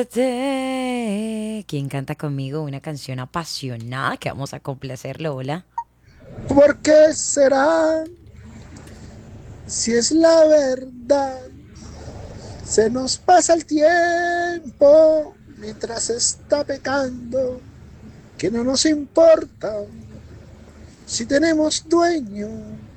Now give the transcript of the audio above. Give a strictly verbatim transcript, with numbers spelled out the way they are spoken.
¿Quién canta conmigo una canción apasionada que vamos a complacerlo? Hola. ¿Por qué será? Si es la verdad, se nos pasa el tiempo mientras está pecando, que no nos importa si tenemos dueño.